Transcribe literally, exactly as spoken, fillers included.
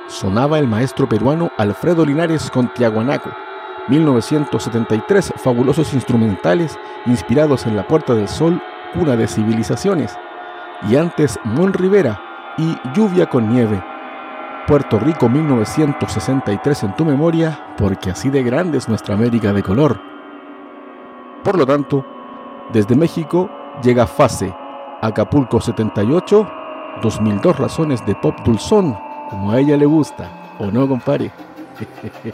sonaba el maestro peruano Alfredo Linares con Tiahuanaco. mil novecientos setenta y tres, fabulosos instrumentales inspirados en La Puerta del Sol, cuna de civilizaciones. Y antes Mon Rivera y Lluvia con nieve. Puerto Rico mil novecientos sesenta y tres en tu memoria, porque así de grande es nuestra América de color. Por lo tanto, desde México llega Fase, Acapulco setenta y ocho, dos mil dos razones de pop dulzón, como a ella le gusta, ¿o no, compadre?